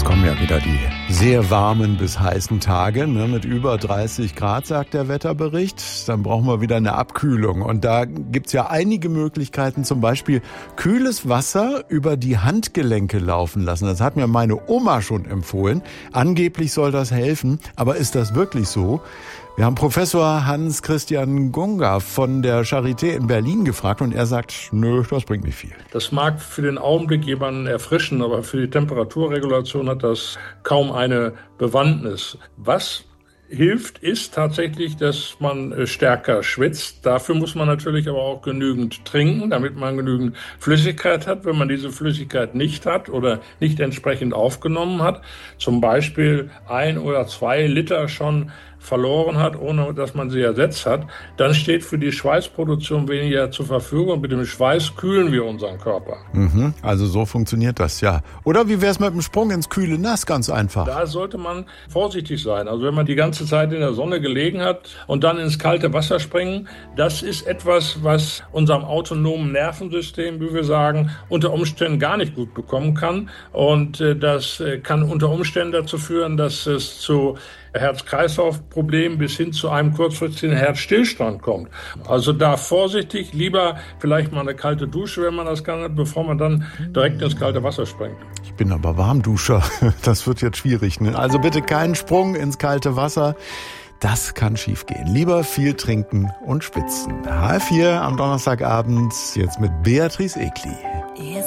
Kommen ja wieder die sehr warmen bis heißen Tage, ne, mit über 30 Grad, sagt der Wetterbericht. Dann brauchen wir wieder eine Abkühlung. Und da gibt's ja einige Möglichkeiten, zum Beispiel kühles Wasser über die Handgelenke laufen lassen. Das hat mir meine Oma schon empfohlen. Angeblich soll das helfen. Aber ist das wirklich so? Wir haben Professor Hans-Christian Gunga von der Charité in Berlin gefragt und er sagt, nö, das bringt nicht viel. Das mag für den Augenblick jemanden erfrischen, aber für die Temperaturregulation hat das kaum eine Bewandtnis. Was hilft, ist tatsächlich, dass man stärker schwitzt. Dafür muss man natürlich aber auch genügend trinken, damit man genügend Flüssigkeit hat. Wenn man diese Flüssigkeit nicht hat oder nicht entsprechend aufgenommen hat, zum Beispiel 1 oder 2 Liter schon verloren hat, ohne dass man sie ersetzt hat, dann steht für die Schweißproduktion weniger zur Verfügung. Mit dem Schweiß kühlen wir unseren Körper. Also so funktioniert das, ja. Oder wie wäre es mit dem Sprung ins kühle Nass? Ganz einfach. Da sollte man vorsichtig sein. Also wenn man die ganze Zeit in der Sonne gelegen hat und dann ins kalte Wasser springen, das ist etwas, was unserem autonomen Nervensystem, wie wir sagen, unter Umständen gar nicht gut bekommen kann. Und das kann unter Umständen dazu führen, dass es zu Herz-Kreislauf-Problemen bis hin zu einem kurzfristigen Herzstillstand kommt. Also da vorsichtig, lieber vielleicht mal eine kalte Dusche, wenn man das kann, bevor man dann direkt ins kalte Wasser springt. Ich bin aber Warmduscher. Das wird jetzt schwierig, ne? Also bitte keinen Sprung ins kalte Wasser. Das kann schiefgehen. Lieber viel trinken und schwitzen. H4 am Donnerstagabend, jetzt mit Beatrice Egli.